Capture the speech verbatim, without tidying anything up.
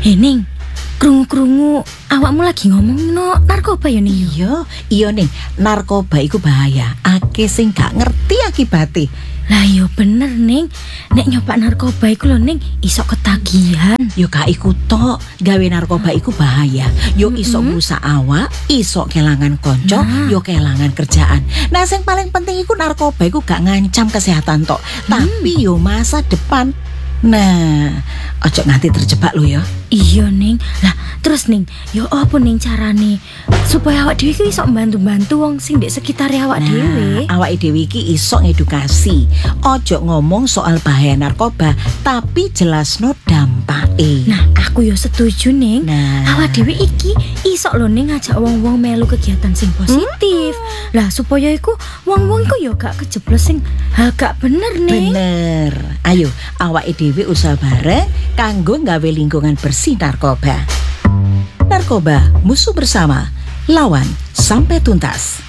He Ning, krungu-krungu awakmu lagi ngomong no narkoba ya Ning? Iya, iya Ning, narkoba iku bahaya. Akeh sing gak ngerti akibate. Lah yo bener Ning, nek nyoba narkoba iku lho Ning iso ketagihan. Yo gak iku tok, gawe narkoba iku bahaya. Yo iso ngrusak awak, iso kelangan konco, Nah. yo kelangan kerjaan. Nah, sing paling penting iku narkoba iku gak ngancam kesehatan tok, tapi yo masa depan. Nah, ojo nganti terjebak lo ya. Iya Ning, lah terus Ning, yo apa Ning carane supaya awak dhewe iku iso bantu-bantu wong sing ndek sekitar awak dhewe? Nah, awake dhewe iki iso ngedukasi. Ojo ngomong soal bahaya narkoba, tapi jelasno dampake. Nah, aku yo setuju Ning. Nah. Awak dhewe iki iso lho Ning ngajak wong-wong melu kegiatan sing positif. Lah supaya iku wong-wong iku yo gak kejeblos sing hal gak bener Ning. Bener. Ayo, awake dhewe usaha bareng kanggo gawe lingkungan bersih narkoba. Narkoba, musuh bersama. Lawan sampai tuntas.